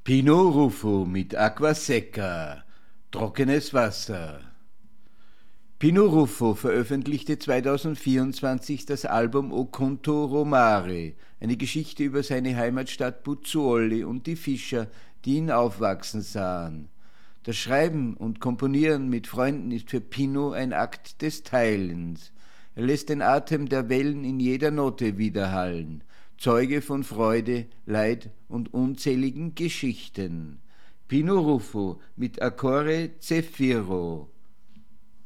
Pino Ruffo mit Acqua Secca, trockenes Wasser. Pino Ruffo veröffentlichte 2024 das Album O Conto Romare, eine Geschichte über seine Heimatstadt Pozzuoli und die Fischer, die ihn aufwachsen sahen. Das Schreiben und Komponieren mit Freunden ist für Pino ein Akt des Teilens. Er lässt den Atem der Wellen in jeder Note widerhallen, Zeuge von Freude, Leid und unzähligen Geschichten. Pino Ruffo mit Accore Zeffiro.